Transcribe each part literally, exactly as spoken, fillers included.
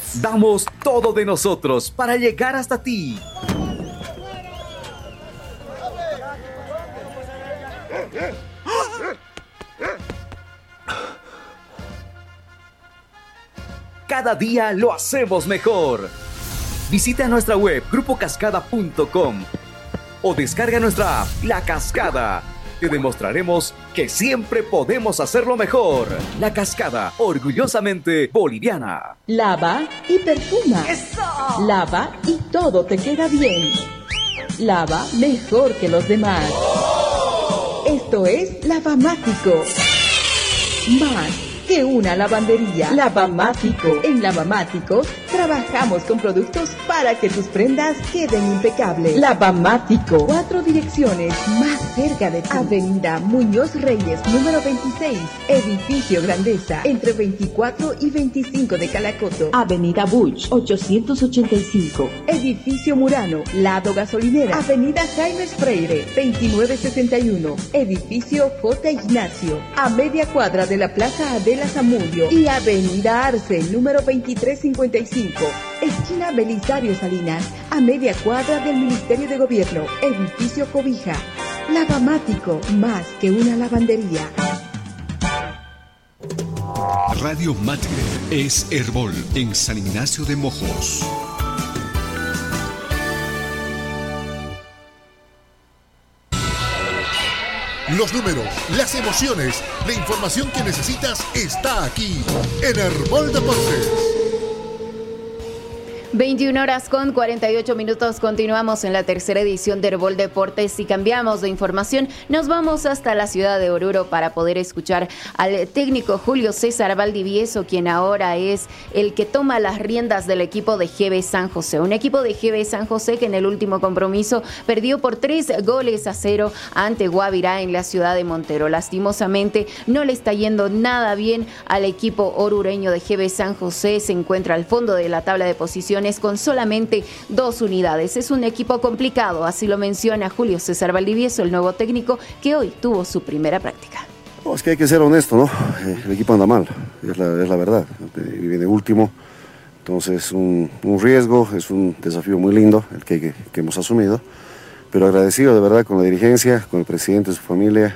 Damos todo de nosotros para llegar hasta ti. Cada día lo hacemos mejor. Visita nuestra web grupo cascada punto com o descarga nuestra app La Cascada. Te demostraremos que siempre podemos hacerlo mejor. La Cascada, orgullosamente boliviana. Lava y perfuma. ¡Eso! Lava y todo te queda bien. Lava mejor que los demás. ¡Oh! Esto es Lavamático. Más que una lavandería. Lavamático. En Lavamático trabajamos con productos para que tus prendas queden impecables. Lavamático. Cuatro direcciones más cerca de ti. Avenida Muñoz Reyes, número veintiséis. Edificio Grandeza, entre veinticuatro y veinticinco de Calacoto. Avenida Buch, ochocientos ochenta y cinco. Edificio Murano, lado gasolinera. Avenida Jaime Freire, veintinueve sesenta y uno. Edificio J. Ignacio, a media cuadra de la Plaza Adela Zamudio. Y Avenida Arce, número veintitrés cincuenta y cinco. Esquina Belisario Salinas, a media cuadra del Ministerio de Gobierno. Edificio Cobija. Lavamático, más que una lavandería. Radio Mate es Herbol en San Ignacio de Mojos. Los números, las emociones, la información que necesitas está aquí en Herbol Deportes. veintiuna horas con cuarenta y ocho minutos, continuamos en la tercera edición de Herbol Deportes y cambiamos de información. Nos vamos hasta la ciudad de Oruro para poder escuchar al técnico Julio César Valdivieso, quien ahora es el que toma las riendas del equipo de G B San José. Un equipo de G B San José que en el último compromiso perdió por tres goles a cero ante Guavirá en la ciudad de Montero. Lastimosamente no le está yendo nada bien al equipo orureño de G B San José. Se encuentra al fondo de la tabla de posiciones con solamente dos unidades. Es un equipo complicado, así lo menciona Julio César Valdivieso, el nuevo técnico que hoy tuvo su primera práctica. No, es que hay que ser honesto, ¿no? El equipo anda mal, es la, es la verdad. Viene último, entonces un, un riesgo, es un desafío muy lindo el que, que, que hemos asumido, pero agradecido de verdad con la dirigencia, con el presidente, su familia.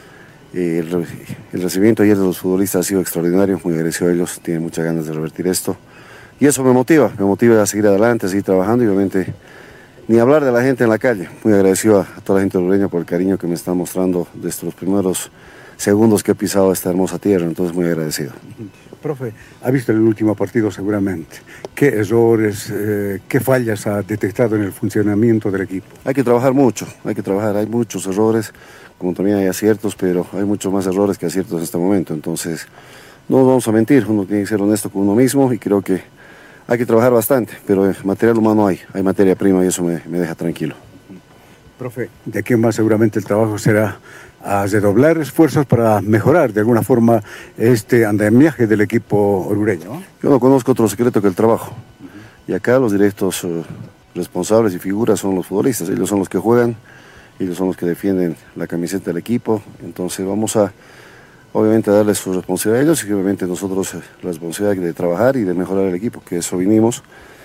El, el recibimiento ayer de los futbolistas ha sido extraordinario, muy agradecido a ellos, tienen muchas ganas de revertir esto. Y eso me motiva, me motiva a seguir adelante, a seguir trabajando y obviamente ni hablar de la gente en la calle. Muy agradecido a, a toda la gente orureña por el cariño que me está mostrando desde los primeros segundos que he pisado esta hermosa tierra, entonces muy agradecido. Profe, ha visto el último partido seguramente. ¿Qué errores, eh, qué fallas ha detectado en el funcionamiento del equipo? Hay que trabajar mucho, hay que trabajar, hay muchos errores, como también hay aciertos, pero hay muchos más errores que aciertos en este momento, entonces no nos vamos a mentir, uno tiene que ser honesto con uno mismo y creo que hay que trabajar bastante, pero material humano hay, hay materia prima y eso me, me deja tranquilo. Profe, de aquí en más seguramente el trabajo será a redoblar esfuerzos para mejorar de alguna forma este andamiaje del equipo orureño. Yo no conozco otro secreto que el trabajo. Uh-huh. Y acá los directos uh, responsables y figuras son los futbolistas, ellos son los que juegan, ellos son los que defienden la camiseta del equipo, entonces vamos a obviamente darles su responsabilidad a ellos y obviamente nosotros eh, la responsabilidad de trabajar y de mejorar el equipo, que eso vinimos.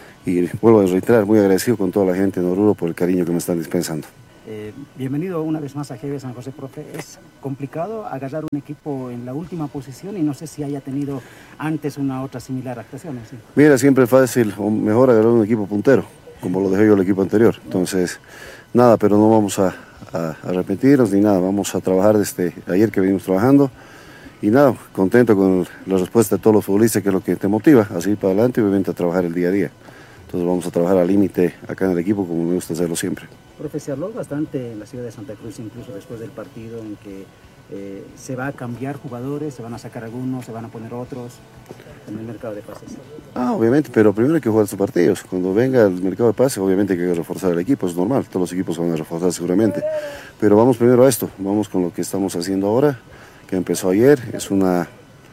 Y vuelvo a reiterar, muy agradecido con toda la gente en Oruro por el cariño que me están dispensando. Eh, bienvenido una vez más a G B San José, profe. Es complicado agarrar un equipo en la última posición y no sé si haya tenido antes una otra similar actuación. ¿Sí? Mira, siempre es fácil o mejor agarrar un equipo puntero, como lo dejé yo el equipo anterior. Entonces, nada, pero no vamos a, a, a arrepentirnos ni nada, vamos a trabajar desde ayer que venimos trabajando. Y nada, contento con la respuesta de todos los futbolistas, que es lo que te motiva a seguir para adelante y obviamente a trabajar el día a día. Entonces vamos a trabajar al límite acá en el equipo como me gusta hacerlo siempre. Profe, se habló bastante en la ciudad de Santa Cruz, incluso después del partido, en que eh, se va a cambiar jugadores, se van a sacar algunos, se van a poner otros en el mercado de pases. Ah, obviamente, pero primero hay que jugar estos partidos. Cuando venga el mercado de pases, obviamente hay que reforzar el equipo, es normal, todos los equipos se van a reforzar seguramente. Pero vamos primero a esto, vamos con lo que estamos haciendo ahora, que empezó ayer, es una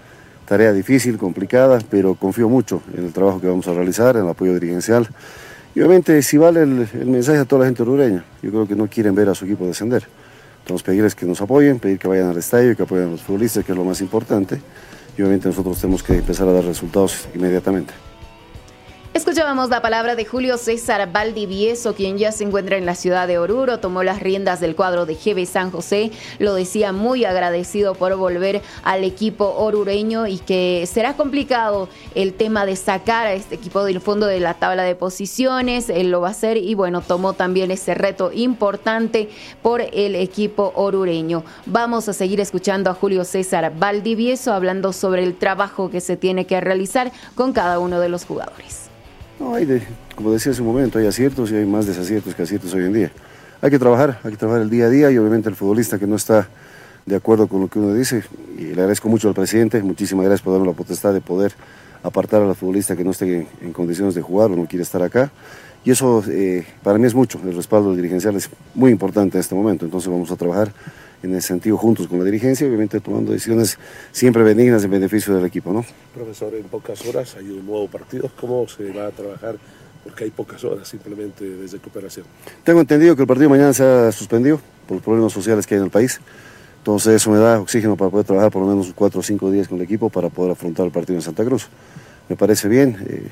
tarea difícil, complicada, pero confío mucho en el trabajo que vamos a realizar, en el apoyo dirigencial. Y obviamente si vale el, el mensaje a toda la gente orureña, yo creo que no quieren ver a su equipo descender. Entonces pedirles que nos apoyen, pedir que vayan al estadio, que apoyen a los futbolistas, que es lo más importante. Y obviamente nosotros tenemos que empezar a dar resultados inmediatamente. Escuchábamos la palabra de Julio César Valdivieso, quien ya se encuentra en la ciudad de Oruro, tomó las riendas del cuadro de G B San José, lo decía muy agradecido por volver al equipo orureño y que será complicado el tema de sacar a este equipo del fondo de la tabla de posiciones, él lo va a hacer y bueno, tomó también ese reto importante por el equipo orureño. Vamos a seguir escuchando a Julio César Valdivieso hablando sobre el trabajo que se tiene que realizar con cada uno de los jugadores. No, hay de, como decía hace un momento, hay aciertos y hay más desaciertos que aciertos hoy en día. Hay que trabajar, hay que trabajar el día a día y obviamente el futbolista que no está de acuerdo con lo que uno dice, y le agradezco mucho al presidente, muchísimas gracias por darme la potestad de poder apartar al futbolista que no esté en, en condiciones de jugar o no quiere estar acá. Y eso eh, para mí es mucho, el respaldo dirigencial es muy importante en este momento, entonces vamos a trabajar en ese sentido juntos con la dirigencia, obviamente tomando decisiones siempre benignas en beneficio del equipo, ¿no? Profesor, en pocas horas hay un nuevo partido, ¿cómo se va a trabajar? Porque hay pocas horas simplemente de recuperación. Tengo entendido que el partido mañana se ha suspendido por los problemas sociales que hay en el país, entonces eso me da oxígeno para poder trabajar por lo menos cuatro o cinco días con el equipo para poder afrontar el partido en Santa Cruz. Me parece bien, eh,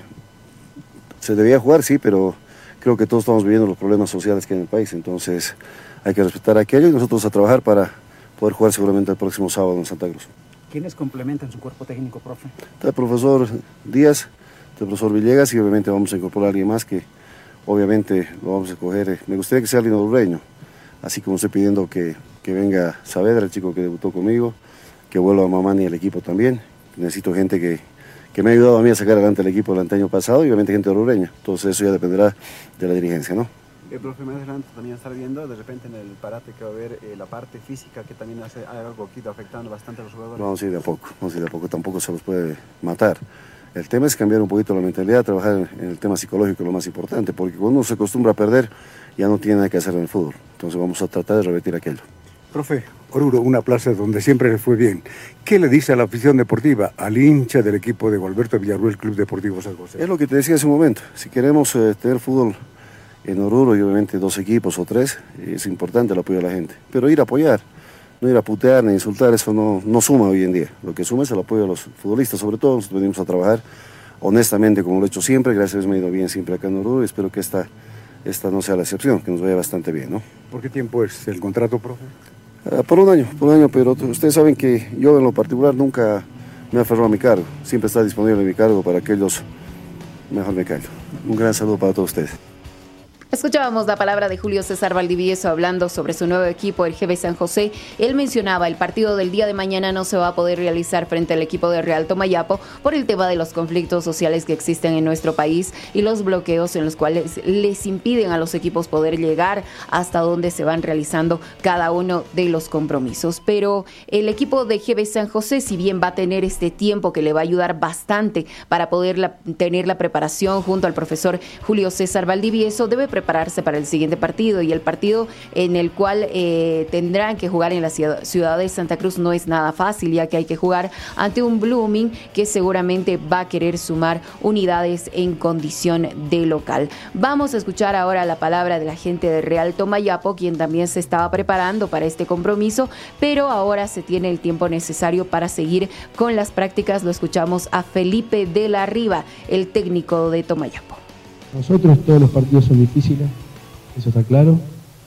se debía jugar, sí, pero creo que todos estamos viviendo los problemas sociales que hay en el país, entonces hay que respetar aquello y nosotros a trabajar para poder jugar seguramente el próximo sábado en Santa Cruz. ¿Quiénes complementan su cuerpo técnico, profe? Está el profesor Díaz, está el profesor Villegas y obviamente vamos a incorporar a alguien más que obviamente lo vamos a escoger. Me gustaría que sea alguien orureño, así como estoy pidiendo que, que venga Saavedra, el chico que debutó conmigo, que vuelva a Mamani al equipo también. Necesito gente que, que me ha ayudado a mí a sacar adelante el equipo del año pasado y obviamente gente orureña. Entonces eso ya dependerá de la dirigencia, ¿no? El profe, más adelante también estar viendo de repente en el parate que va a haber eh, la parte física que también hace algo poquito afectando bastante a los jugadores. Vamos a ir de a poco, vamos a ir de a poco, tampoco se los puede matar. El tema es cambiar un poquito la mentalidad, trabajar en el tema psicológico, lo más importante, porque cuando uno se acostumbra a perder, ya no tiene nada que hacer en el fútbol. Entonces vamos a tratar de revertir aquello. Profe, Oruro, una plaza donde siempre le fue bien. ¿Qué le dice a la afición deportiva, al hincha del equipo de Gualberto Villarruel, Club Deportivo San José? Es lo que te decía hace un momento, si queremos eh, tener fútbol en Oruro y obviamente dos equipos o tres, es importante el apoyo de la gente. Pero ir a apoyar, no ir a putear ni insultar, eso no, no suma hoy en día. Lo que suma es el apoyo de los futbolistas, sobre todo. Nosotros venimos a trabajar honestamente como lo he hecho siempre, gracias a Dios me ha ido bien siempre acá en Oruro y espero que esta, esta no sea la excepción, que nos vaya bastante bien, ¿no? ¿Por qué tiempo es el contrato, profe? Uh, por un año, por un año, pero ustedes saben que yo en lo particular nunca me aferro a mi cargo, siempre está disponible mi cargo para aquellos mejor me callo. Un gran saludo para todos ustedes. Escuchábamos la palabra de Julio César Valdivieso hablando sobre su nuevo equipo, el G B San José. Él mencionaba, el partido del día de mañana no se va a poder realizar frente al equipo de Real Tomayapo por el tema de los conflictos sociales que existen en nuestro país y los bloqueos en los cuales les impiden a los equipos poder llegar hasta donde se van realizando cada uno de los compromisos. Pero el equipo de G B San José, si bien va a tener este tiempo que le va a ayudar bastante para poder la, tener la preparación junto al profesor Julio César Valdivieso, debe prepararse para el siguiente partido, y el partido en el cual eh, tendrán que jugar en la ciudad de Santa Cruz no es nada fácil, ya que hay que jugar ante un Blooming que seguramente va a querer sumar unidades en condición de local. Vamos a escuchar ahora la palabra de la gente de Real Tomayapo, quien también se estaba preparando para este compromiso, pero ahora se tiene el tiempo necesario para seguir con las prácticas. Lo escuchamos a Felipe de la Riva, el técnico de Tomayapo. Nosotros todos los partidos son difíciles, eso está claro.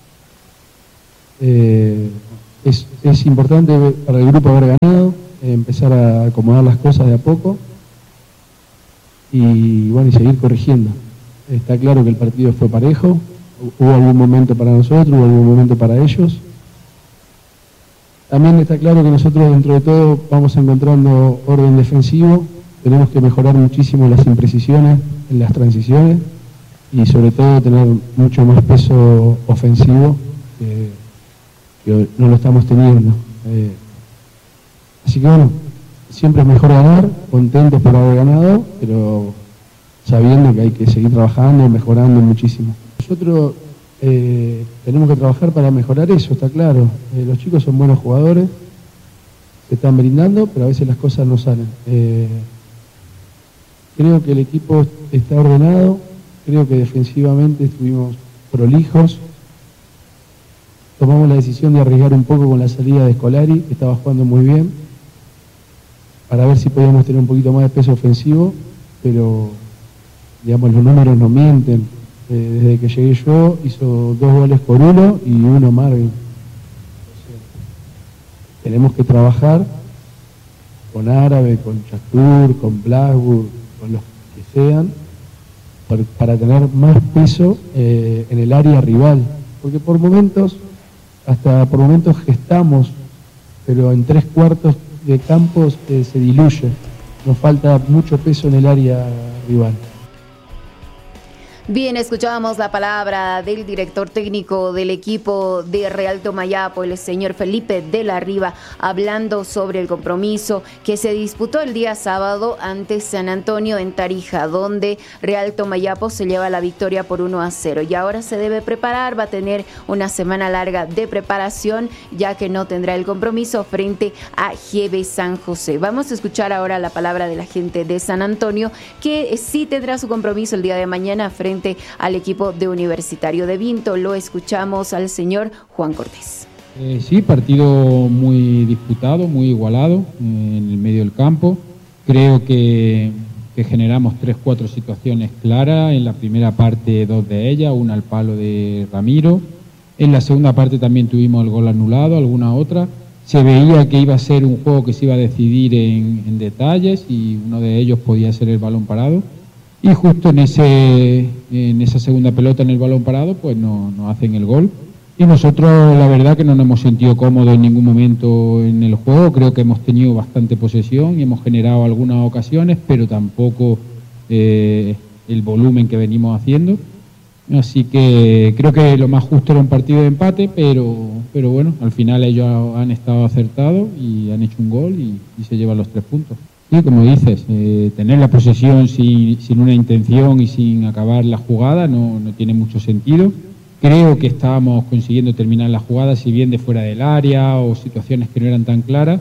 Eh, es, es importante para el grupo haber ganado, eh, empezar a acomodar las cosas de a poco y bueno, y seguir corrigiendo. Está claro que el partido fue parejo, hubo algún momento para nosotros, hubo algún momento para ellos. También está claro que nosotros dentro de todo vamos encontrando orden defensivo, tenemos que mejorar muchísimo las imprecisiones en las transiciones y sobre todo tener mucho más peso ofensivo que, que no lo estamos teniendo. Eh, así que bueno, siempre es mejor ganar, contentos por haber ganado, pero sabiendo que hay que seguir trabajando, mejorando muchísimo. Nosotros eh, tenemos que trabajar para mejorar eso, está claro. Eh, los chicos son buenos jugadores, se están brindando, pero a veces las cosas no salen. Eh, creo que el equipo está ordenado, creo que defensivamente estuvimos prolijos. Tomamos la decisión de arriesgar un poco con la salida de Scolari, que estaba jugando muy bien, para ver si podíamos tener un poquito más de peso ofensivo, pero digamos, los números no mienten. Eh, desde que llegué yo hizo dos goles por uno y uno Marvin. Tenemos que trabajar con Árabe, con Chastur, con Blackburn, con los que sean, por, para tener más peso eh, en el área rival. Porque por momentos, hasta por momentos gestamos, pero en tres cuartos de campo eh, se diluye. Nos falta mucho peso en el área rival. Bien, escuchábamos la palabra del director técnico del equipo de Real Tomayapo, el señor Felipe de la Riva, hablando sobre el compromiso que se disputó el día sábado ante San Antonio en Tarija, donde Real Tomayapo se lleva la victoria por uno a cero. Y ahora se debe preparar, va a tener una semana larga de preparación, ya que no tendrá el compromiso frente a G B San José. Vamos a escuchar ahora la palabra de la gente de San Antonio, que sí tendrá su compromiso el día de mañana frente al equipo de Universitario de Vinto. Lo escuchamos al señor Juan Cortés. Eh, sí, partido muy disputado, muy igualado eh, en el medio del campo. Creo que, que generamos tres, cuatro situaciones claras. En la primera parte, dos de ellas, una al palo de Ramiro. En la segunda parte también tuvimos el gol anulado, alguna otra. Se veía que iba a ser un juego que se iba a decidir en, en detalles y uno de ellos podía ser el balón parado. Y justo en ese en esa segunda pelota en el balón parado, pues nos no hacen el gol. Y nosotros la verdad que no nos hemos sentido cómodos en ningún momento en el juego. Creo que hemos tenido bastante posesión y hemos generado algunas ocasiones, pero tampoco eh, el volumen que venimos haciendo. Así que creo que lo más justo era un partido de empate, pero, pero bueno, al final ellos han estado acertados y han hecho un gol y, y se llevan los tres puntos. Sí, como dices, eh, tener la posesión sin, sin una intención y sin acabar la jugada no, no tiene mucho sentido. Creo que estábamos consiguiendo terminar la jugada, si bien de fuera del área o situaciones que no eran tan claras,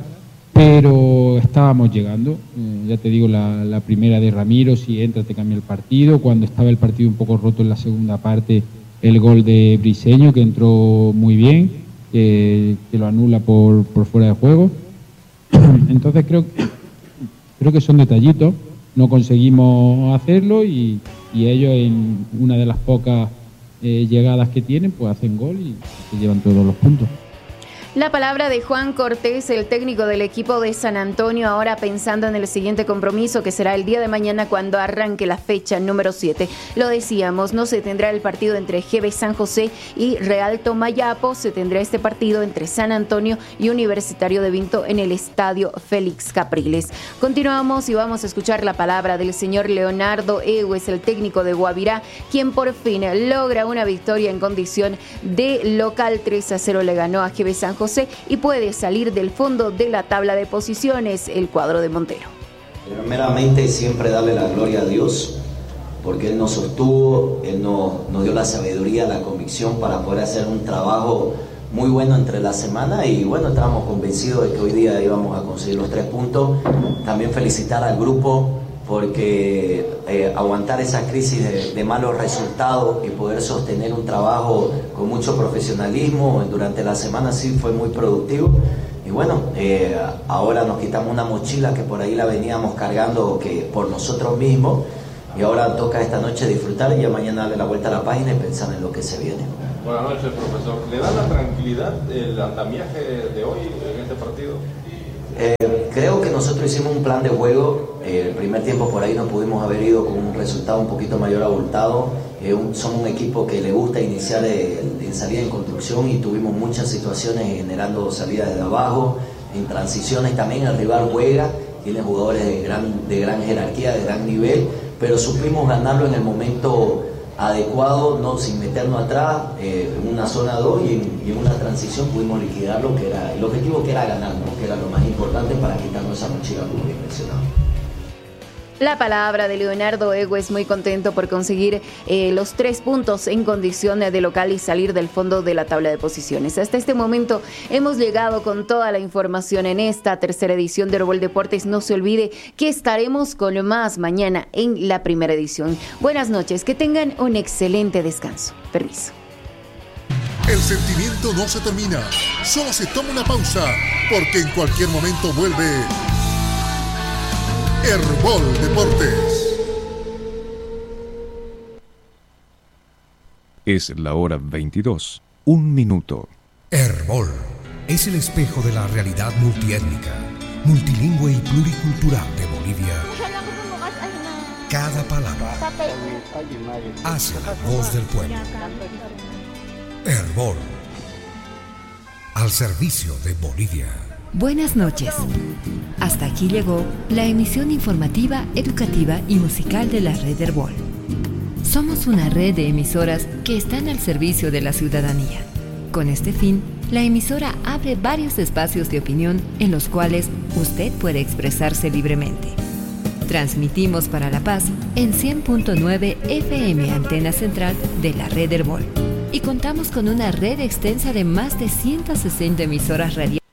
pero estábamos llegando. Eh, ya te digo, la, la primera de Ramiro, si entra te cambia el partido. Cuando estaba el partido un poco roto en la segunda parte, el gol de Briseño, que entró muy bien, que, que lo anula por, por fuera de juego. Entonces creo que... Creo que son detallitos, no conseguimos hacerlo y, y ellos en una de las pocas eh, llegadas que tienen, pues hacen gol y se llevan todos los puntos. La palabra de Juan Cortés, el técnico del equipo de San Antonio, ahora pensando en el siguiente compromiso que será el día de mañana cuando arranque la fecha número siete. Lo decíamos, no se tendrá el partido entre G B San José y Real Tomayapo, se tendrá este partido entre San Antonio y Universitario de Vinto en el estadio Félix Capriles. Continuamos y vamos a escuchar la palabra del señor Leonardo Egues, el técnico de Guavirá, quien por fin logra una victoria en condición de local. Tres a cero le ganó a G B San José y puede salir del fondo de la tabla de posiciones el cuadro de Montero. Primeramente siempre darle la gloria a Dios porque Él nos sostuvo, Él nos, nos dio la sabiduría, la convicción para poder hacer un trabajo muy bueno entre la semana y bueno, estábamos convencidos de que hoy día íbamos a conseguir los tres puntos. También felicitar al grupo porque eh, aguantar esa crisis de, de malos resultados y poder sostener un trabajo con mucho profesionalismo durante la semana sí fue muy productivo. Y bueno, eh, ahora nos quitamos una mochila que por ahí la veníamos cargando que por nosotros mismos y ahora toca esta noche disfrutar y ya mañana darle la vuelta a la página y pensar en lo que se viene. Buenas noches, profesor. ¿Le da la tranquilidad el andamiaje de hoy en este partido? Eh, creo que nosotros hicimos un plan de juego. Eh, el primer tiempo por ahí nos pudimos haber ido con un resultado un poquito mayor abultado. Eh, un, son un equipo que le gusta iniciar en, en salida en construcción y tuvimos muchas situaciones generando salidas de abajo, en transiciones también el rival juega, tiene jugadores de gran, de gran jerarquía, de gran nivel, pero supimos ganarlo en el momento adecuado, no sin meternos atrás, eh, en una zona dos y en, y en una transición pudimos liquidar lo que era el objetivo, que era ganar, ¿no? Que era lo más importante para quitarnos esa mochila, como bien mencionado. La palabra de Leonardo Egues, muy contento por conseguir eh, los tres puntos en condición de local y salir del fondo de la tabla de posiciones. Hasta este momento hemos llegado con toda la información en esta tercera edición de Herbol Deportes. No se olvide que estaremos con más mañana en la primera edición. Buenas noches, que tengan un excelente descanso. Permiso. El sentimiento no se termina, solo se toma una pausa, porque en cualquier momento vuelve Herbol Deportes. Es la hora veintidós, un minuto. Herbol es el espejo de la realidad multiétnica, multilingüe y pluricultural de Bolivia. Cada palabra hace la voz del pueblo. Herbol, al servicio de Bolivia. Buenas noches. Hasta aquí llegó la emisión informativa, educativa y musical de la red Herbol. Somos una red de emisoras que están al servicio de la ciudadanía. Con este fin, la emisora abre varios espacios de opinión en los cuales usted puede expresarse libremente. Transmitimos para La Paz en cien punto nueve F M Antena Central de la red Herbol. Y contamos con una red extensa de más de ciento sesenta emisoras radiales